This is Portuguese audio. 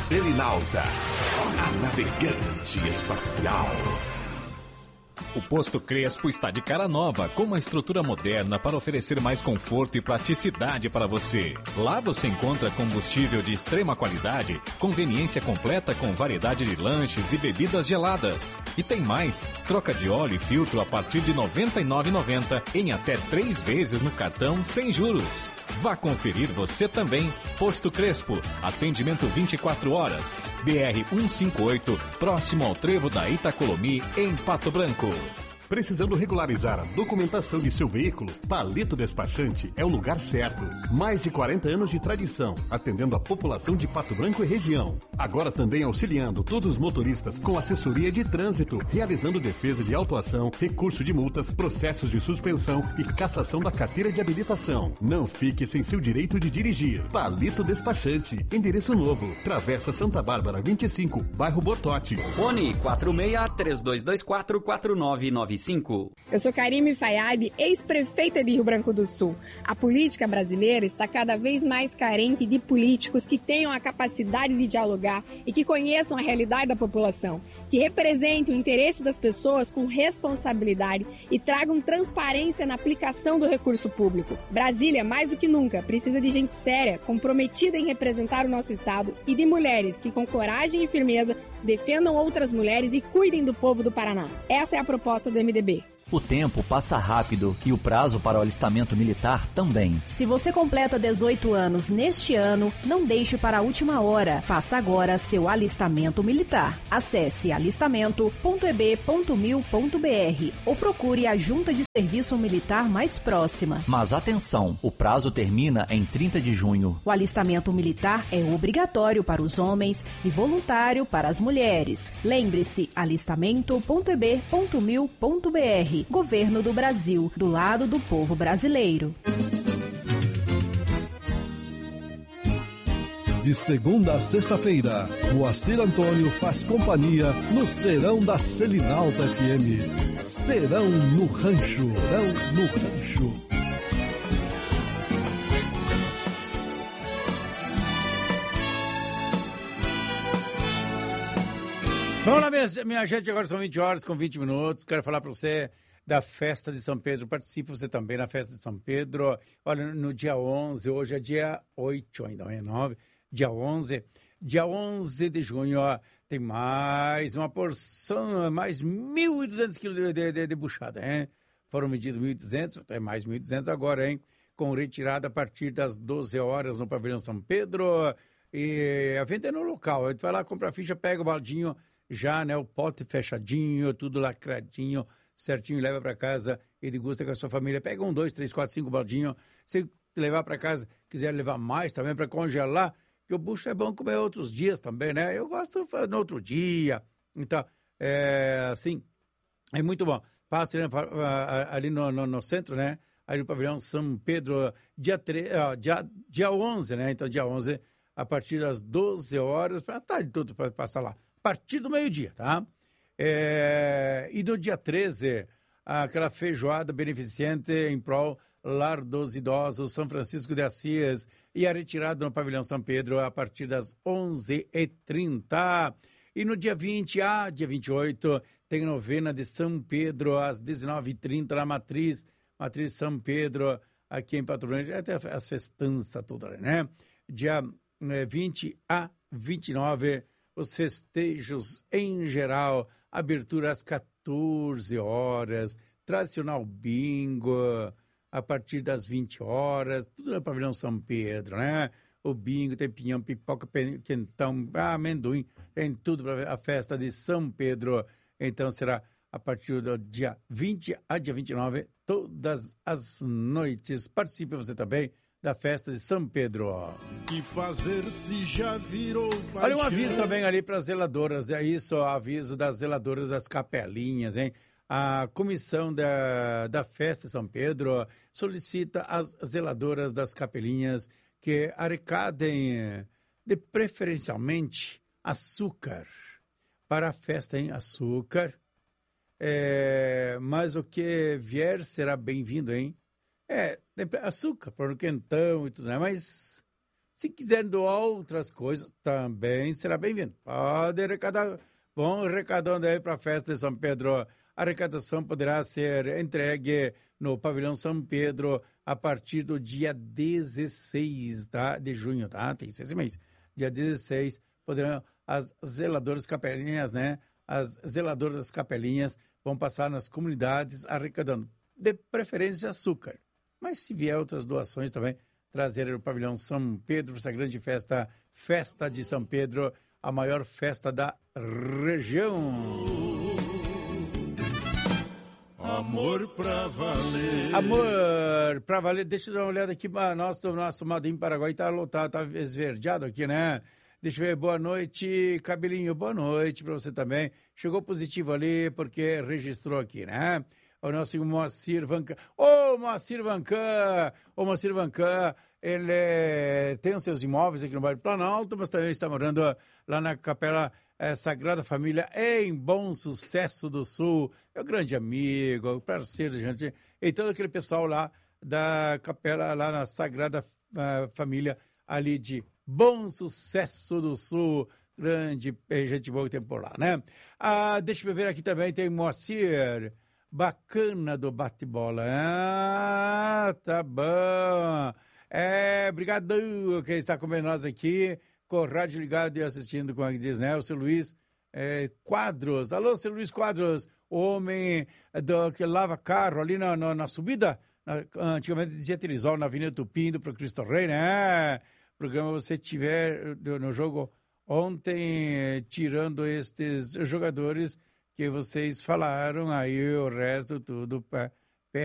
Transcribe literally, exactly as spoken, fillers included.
Selinalta, a navegante espacial. O Posto Crespo está de cara nova, com uma estrutura moderna para oferecer mais conforto e praticidade para você. Lá você encontra combustível de extrema qualidade, conveniência completa com variedade de lanches e bebidas geladas. E tem mais, troca de óleo e filtro a partir de noventa e nove reais e noventa centavos em até três vezes no cartão sem juros. Vá conferir você também. Posto Crespo, atendimento vinte e quatro horas, B R cento e cinquenta e oito, próximo ao trevo da Itacolomi, em Pato Branco. Precisando regularizar a documentação de seu veículo? Palito Despachante é o lugar certo. Mais de quarenta anos de tradição, atendendo a população de Pato Branco e região. Agora também auxiliando todos os motoristas com assessoria de trânsito, realizando defesa de autuação, recurso de multas, processos de suspensão e cassação da carteira de habilitação. Não fique sem seu direito de dirigir. Palito Despachante, endereço novo, Travessa Santa Bárbara vinte e cinco, bairro Botote. Fone quatro seis três dois dois quatro quatro nove nove cinco. Eu sou Karime Fayad, ex-prefeita de Rio Branco do Sul. A política brasileira está cada vez mais carente de políticos que tenham a capacidade de dialogar e que conheçam a realidade da população, que representem o interesse das pessoas com responsabilidade e tragam transparência na aplicação do recurso público. Brasília, mais do que nunca, precisa de gente séria, comprometida em representar o nosso estado e de mulheres que, com coragem e firmeza, defendam outras mulheres e cuidem do povo do Paraná. Essa é a proposta do M D B. O tempo passa rápido e o prazo para o alistamento militar também. Se você completa dezoito anos neste ano, não deixe para a última hora. Faça agora seu alistamento militar. Acesse alistamento ponto e b ponto mil ponto b r ou procure a Junta de Serviço Militar mais próxima. Mas atenção, o prazo termina em trinta de junho. O alistamento militar é obrigatório para os homens e voluntário para as mulheres. Lembre-se, alistamento ponto e b ponto mil ponto b r. Governo do Brasil, do lado do povo brasileiro. De segunda a sexta-feira, Moacir Antônio faz companhia no Serão da Selinalta F M. Serão no Rancho. Serão no Rancho. Vamos lá, minha, minha gente, agora são vinte horas com vinte minutos. Quero falar para você da festa de São Pedro. Participe você também na festa de São Pedro. Olha, no dia onze, hoje é dia oito, ainda não é nove, dia onze. Dia onze de junho, ó, tem mais uma porção, mais mil e duzentos quilos de, de, de, de buchada, hein? Foram medidos mil e duzentos, é mais mil e duzentos agora, hein? Com retirada a partir das doze horas no pavilhão São Pedro. E a venda é no local. A gente vai lá, compra a ficha, pega o baldinho, já, né, o pote fechadinho, tudo lacradinho, certinho, leva para casa e degusta com a sua família. Pega um, dois, três, quatro, cinco baldinhos. Se levar para casa, quiser levar mais também para congelar, que o bucho é bom comer outros dias também, né? Eu gosto de fazer no outro dia. Então, é assim, é muito bom. Passa ali no, no, no centro, né? Ali no pavilhão São Pedro, dia, tre... dia, dia onze, né? Então, dia onze, a partir das doze horas, a tarde toda para passar lá. A partir do meio-dia, tá? É... E no dia treze, aquela feijoada beneficente em prol Lar dos Idosos, São Francisco de Assis, e a retirada no pavilhão São Pedro a partir das onze e trinta. E no dia vinte, ah, dia vinte e oito, tem novena de São Pedro às dezenove e trinta na Matriz, Matriz São Pedro, aqui em Pato Branco, até as festanças todas, né? Dia eh, vinte a vinte e nove, os festejos em geral, abertura às quatorze horas, tradicional bingo, a partir das vinte horas, tudo no pavilhão São Pedro, né? O bingo, tem pinhão, pipoca, quentão, amendoim, tem tudo para ver a festa de São Pedro. Então será a partir do dia vinte a dia vinte e nove, todas as noites. Participe você também da festa de São Pedro. Que fazer se já virou paixão. Olha um aviso também ali para as zeladoras, é isso, aviso das zeladoras das capelinhas, hein? A comissão da, da festa de São Pedro solicita às zeladoras das capelinhas que arrecadem, de preferencialmente, açúcar para a festa em açúcar. É, mas o que vier será bem-vindo, hein? É, açúcar para o quentão e tudo, né? Mas Se quiserem doar outras coisas, também será bem-vindo. Pode arrecadar, bom arrecadando aí para a festa de São Pedro. A arrecadação poderá ser entregue no Pavilhão São Pedro a partir do dia dezesseis, tá? de junho, tá? Tem seis meses. Dia dezesseis, poderão as zeladoras capelinhas, né? As zeladoras capelinhas vão passar nas comunidades arrecadando, de preferência, açúcar. Mas se vier outras doações também, trazer o Pavilhão São Pedro, essa grande festa, Festa de São Pedro, a maior festa da região. Amor pra valer. Amor pra valer. Deixa eu dar uma olhada aqui. Nosso, nosso Madinho Paraguai tá lotado, tá esverdeado aqui, né? Deixa eu ver. Boa noite, Cabelinho. Boa noite pra você também. Chegou positivo ali porque registrou aqui, né? O nosso Moacir Vancan. Ô, oh, Moacir Vancan! Ô, oh, Moacir Vancan, ele é... tem os seus imóveis aqui no bairro Planalto, mas também está morando lá na Capela é, Sagrada Família, em Bom Sucesso do Sul. É um grande amigo, parceiro, gente. E todo aquele pessoal lá da Capela, lá na Sagrada uh, Família, ali de Bom Sucesso do Sul. Grande gente boa que tem por lá, né? Ah, deixa eu ver aqui também, tem Moacir... Bacana do bate-bola. Ah, tá bom. É, obrigado quem está com nós aqui, com o rádio ligado e assistindo, como é que diz, né? O seu Luiz é, Quadros. Alô, seu Luiz Quadros, homem do, que lava carro ali na, na, na subida, na, antigamente dizia Terizol, na Avenida Tupi, indo para o Cristo Rei, né? Programa você tiver no jogo ontem, tirando estes jogadores que vocês falaram, aí o resto tudo para